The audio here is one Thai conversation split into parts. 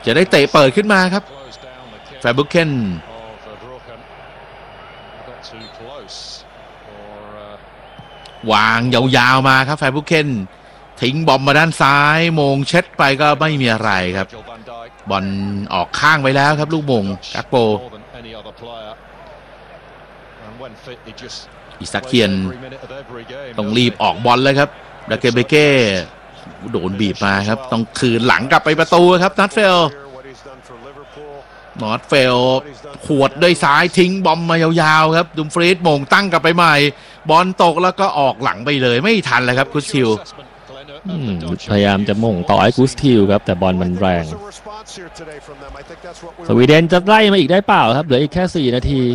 จะได้เตะเปิดขึ้นมาครับแฟร์บุเคนวางยาวๆมาครับแฟร์บุเคนทิ้งบอมมาด้านซ้ายโมงเช็ดไปก็ไม่มีอะไรครับบอลออกข้างไปแล้วครับลูกโมงกักโปอิซักเคียนต้องรีบออกบอลเลยครับดาเกเบเก้โดนบีบมาครับต้องคืนหลังกลับไปประตูครับนัทเฟลขวดด้วยซ้ายทิ้งบอมมายาวๆครับดุมฟรีดโมงตั้งกลับไปใหม่บอลตกแล้วก็ออกหลังไปเลยไม่ทันเลยครับกุสทิลพยายามจะม่งต่อไอ้กุสทิลครับแต่บอลมันแรงสวีเดนจะไล่มาอีกได้เปล่าครับเหลืออีกแค่4 นาที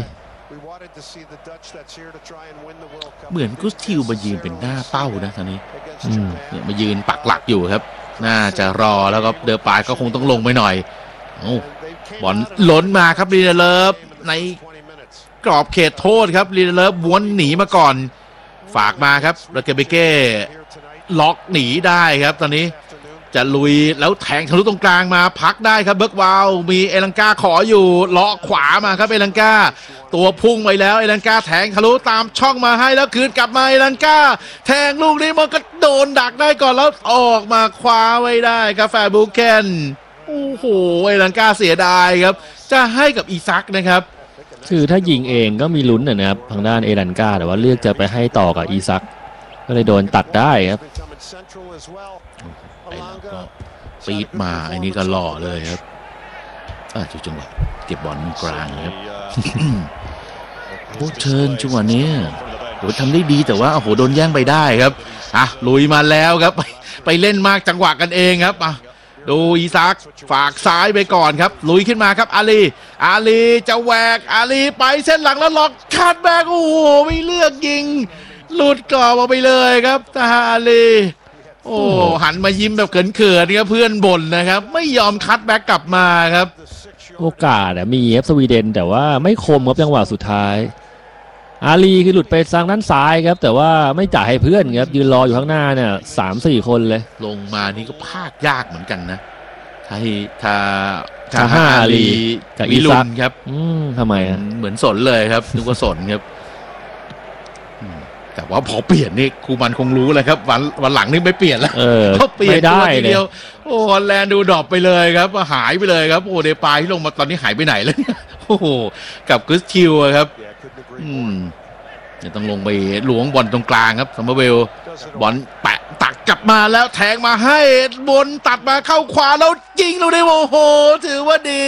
เหมือนกุสทิลมายืนเป็นหน้าเป้านะตอนนี้เนี่ยมายืนปักหลักอยู่ครับน่าจะรอแล้วก็เดอปายก็คงต้องลงไปหน่อยบอลล้นมาครับลีเดเลิฟในกรอบเขตโทษครับลีเดเลิฟม้วนหนีมาก่อนฝากมาครับแล้วเกเบเก้ล็อกหนีได้ครับตอนนี้จะลุยแล้วแทงทะลุตรงกลางมาพักได้ครับเบิร์กวาวมีเอลังกาขออยู่เลาะขวามาครับเอลังกาตัวพุ่งไปแล้วเอลังกาแทงทะลุตามช่องมาให้แล้วคืนกลับมาเอลังกาแทงลูกนี้มันก็โดนดักได้ก่อนแล้วออกมาคว้าไว้ได้ครับแฟร์บุเคนโอ้โหเอลังกาเสียดายครับจะให้กับอีซักนะครับคือถ้ายิงเองก็มีลุ้นนะครับทางด้านเอลันกาแต่ว่าเลือกจะไปให้ต่อกับอีซักก็เลยโดนตัดได้ครับไอ้เราก็ปีดมาไอ้นี่ก็หล่อเลยครับจุดจังหวะเก็บบอลกลางครับโอ้เชิญจังหวะนี้โหทำได้ดีแต่ว่าโอ้โหโดนแย่งไปได้ครับลุยมาแล้วครับไปเล่นมากจังหวะกันเองครับดูอีซักฝากซ้ายไปก่อนครับลุยขึ้นมาครับอาลีจะแหวกอาลีไปเส้นหลังแล้วล็อกคาดแบ็กโอ้โหไม่เลือกยิงหลุดกรอบออกไปเลยครับตาอาลีโอ้หันมายิ้มแบบเขินๆครับเพื่อนบ่นนะครับไม่ยอมคัดแบ็กกลับมาครับโอกาสมีสวีเดนแต่ว่าไม่คมครับจังหวะสุดท้ายอาลีคือหลุดไปทางด้านซ้ายครับแต่ว่าไม่จ่ายให้เพื่อนครับยืนรออยู่ข้างหน้าเนี่ย3-4 คนเลยลงมานี่ก็พากยากเหมือนกันนะถ้าอาลีกับอีซักครับทำไมเหมือนสนเลยครับนึกว่าสนครับแต่ว่าพอเปลี่ยนนี่ครูมันคงรู้เลยครับวันหลังนี่ไม่เปลี่ยนแล้วเขาเปลี่ยนตัวทีเดียวโอ้ฮอลแลนด์ดูดรอปไปเลยครับหายไปเลยครับโอ้เดปายที่ลงมาตอนนี้หายไปไหนแล้วโอ้โหกับกุสทิลครับจะต้องลงไปหลวงบอลตรงกลางครับซัมเมอร์เวลบอลแปะตักกลับมาแล้วแทงมาให้บนตัดมาเข้าขวาแล้วยิงลูกนี้โอ้โหถือว่าดี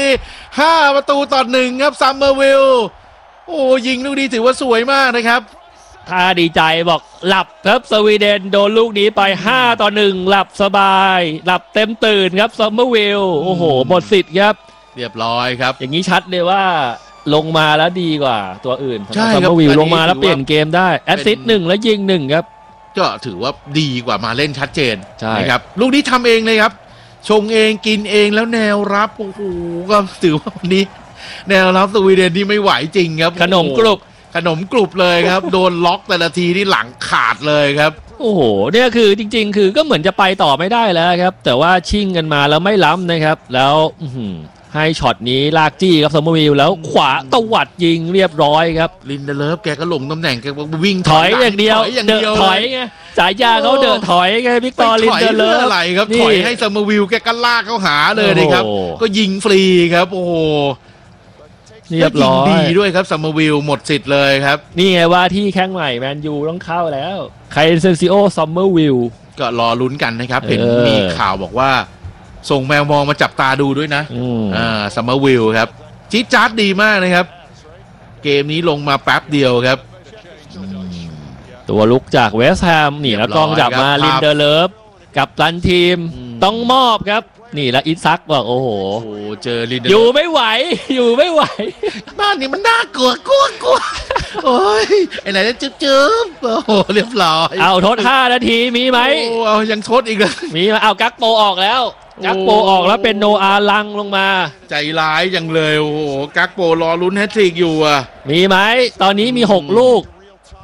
5-1ครับซัมเมอร์เวลโอ้ยิงลูกนี้ถือว่าสวยมากนะครับถ้าดีใจบอกหลับครับสวีเดนโดนลูกนี้ไป5-1หลับสบายหลับเต็มตื่นครับซัมเมอร์เวลโอ้โหหมดสิทธิ์ครับเรียบร้อยครับอย่างนี้ชัดเลยว่าลงมาแล้วดีกว่าตัวอื่นซัมเมอร์วิลลงมาแล้วเปลี่ยนเกมได้แอสซิสต์1แล้วยิง1ครับก็ถือว่าดีกว่ามาเล่นชัดเจนนะครับลูกนี้ทำเองเลยครับชงเองกินเองแล้วแนวรับโอ้โหก็ถือว่าวันนี้แนวรับสวีเดนที่ไม่ไหวจริงครับขนมกรุบเลยครับโดนล็อกแต่ละทีนี่หลังขาดเลยครับโอ้โหเนี่ยคือจริงๆคือก็เหมือนจะไปต่อไม่ได้แล้วครับแต่ว่าชิ่งกันมาแล้วไม่ล้ำนะครับแล้วให้ช็อตนี้ลากจี้ครับซัมเมอร์วิลแล้วขวาตวัดยิงเรียบร้อยครับลินเดเลฟแกก็หลงตำแหน่งแกวิ่งถอยอย่างเดียวถอยไงสายยาเขาเดินถอยไงวิกตอร์ลินเดเลฟอะไรครับถอยให้ซัมเมอร์วิลแกก็ลากเขาหาเลยนะครับก็ยิงฟรีครับโอ้โหเรียบร้อยดีด้วยครับซัมเมอร์วิลหมดสิทธิ์เลยครับนี่ไงว่าที่แข้งใหม่แมนยูต้องเข้าแล้วไคเซนซิโอซัมเมอร์วิลก็รอลุ้นกันนะครับเห็นมีข่าวบอกว่าส่งแมวมองมาจับตาดูด้วยนะซัมเมอร์วิลครับจี๊ดจ๊าดดีมากนะครับเกมนี้ลงมาแป๊บเดียวครับตัวลุกจากเวสต์แฮมนี่แล้วกล้องจับมาลินเดเลฟกับตันทีมต้องมอบครับนี่แล้วอิซักบอกโอ้โหเจอลินเดเลฟอยู่ไม่ไหวบ้านนี้มันน่ากลัวโอ้ยไอ้ไหนจะจืบโอ้โหเรียบร้อยเอาทด5 นาทีมีไหมเอายังทดอีกเลยมีมาเอากักโปออกแล้วกักโปออกแล้วเป็นโนอาลังลงมาใจร้ายจังเลยโอ้โหกักโปรอลุ้นแฮตทริกอยู่มีไหมตอนนี้มี6 ลูก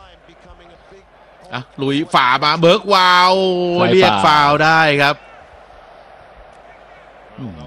ลุยฝ่ามาเบิร์กวาวเรียกฟาวได้ครับ